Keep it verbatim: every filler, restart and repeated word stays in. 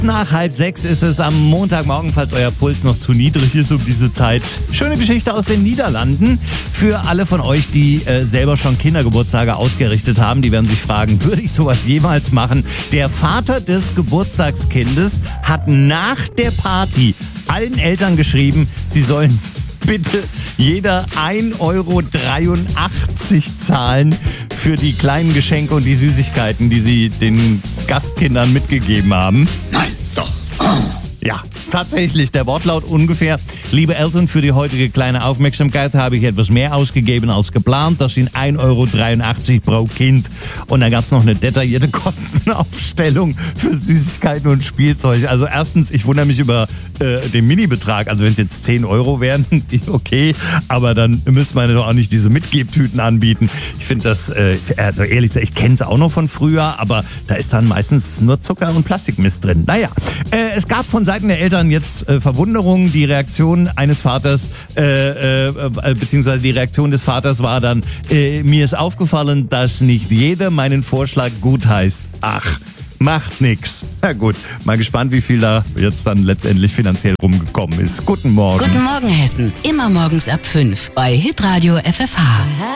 Nach halb sechs ist es am Montagmorgen, falls euer Puls noch zu niedrig ist um diese Zeit. Schöne Geschichte aus den Niederlanden. Für alle von euch, die äh, selber schon Kindergeburtstage ausgerichtet haben, die werden sich fragen, würde ich sowas jemals machen? Der Vater des Geburtstagskindes hat nach der Party allen Eltern geschrieben, sie sollen bitte jeder ein Euro dreiundachtzig zahlen für die kleinen Geschenke und die Süßigkeiten, die sie den Gastkindern mitgegeben haben. Nein, doch. Ja, tatsächlich, der Wortlaut ungefähr. Liebe Eltern, für die heutige kleine Aufmerksamkeit habe ich etwas mehr ausgegeben als geplant. Das sind ein Euro dreiundachtzig pro Kind. Und dann gab es noch eine detaillierte Kostenaufstellung für Süßigkeiten und Spielzeug. Also erstens, ich wundere mich über äh, den Mini-Betrag. Also wenn es jetzt zehn Euro wären, okay. Aber dann müsste man doch auch nicht diese Mitgebtüten anbieten. Ich finde das, äh, also ehrlich gesagt, ich kenne es auch noch von früher. Aber da ist dann meistens nur Zucker und Plastikmist drin. Naja, äh, es gab von Seiten der Eltern jetzt äh, Verwunderung. Die Reaktion eines Vaters, äh, äh, beziehungsweise die Reaktion des Vaters war dann, äh, mir ist aufgefallen, dass nicht jeder meinen Vorschlag gut heißt. Ach, macht nix. Na gut, mal gespannt, wie viel da jetzt dann letztendlich finanziell rumgekommen ist. Guten Morgen. Guten Morgen, Hessen. Immer morgens ab fünf bei Hitradio F F H.